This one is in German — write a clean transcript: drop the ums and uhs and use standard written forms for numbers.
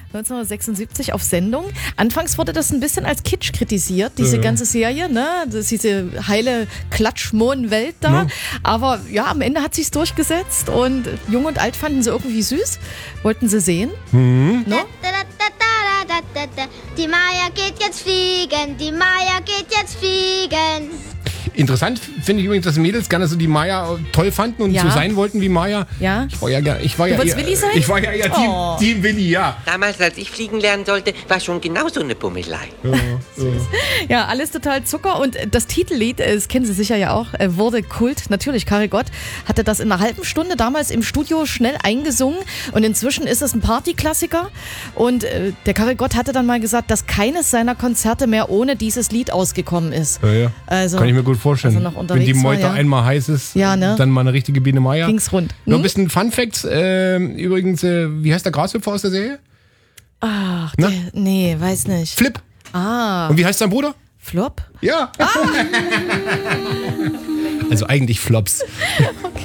1976 auf Sendung. Anfangs wurde das ein bisschen als Kitsch kritisiert, diese ganze Serie, ne? Das ist diese heile Klatschmohn-Welt da. Ja. Aber ja, am Ende hat sich's durchgesetzt und Jung und Alt fanden sie irgendwie süß, wollten sie sehen. No? Die Maya geht jetzt fliegen, die Maya geht jetzt fliegen. Interessant finde ich übrigens, dass Mädels gerne so die Maya toll fanden und Ja. so sein wollten wie Maya. Ja. Ich war ja Du wolltest Willi sein? Ich war ja eher Oh. Team Willi, ja. Damals, als ich fliegen lernen sollte, war schon genauso eine Bummelei. Ja, alles total Zucker und das Titellied, das kennen Sie sicher ja auch, wurde Kult. Natürlich, Karel Gott hatte das in einer halben Stunde damals im Studio schnell eingesungen und inzwischen ist es ein Partyklassiker und der Karel Gott hatte dann mal gesagt, dass keines seiner Konzerte mehr ohne dieses Lied ausgekommen ist. Ja. Also, Kann ich mir gut vorstellen. also noch unterwegs Wenn die Meute war, ja. einmal heiß ist, Ja, ne? dann mal eine richtige Biene Maya. Ging's rund. Noch ein bisschen Fun Facts. Übrigens, wie heißt der Grashüpfer aus der Serie? Ach, Na? nee, weiß nicht. Flip. Und wie heißt sein Bruder? Flop? Ja. Also eigentlich Flops.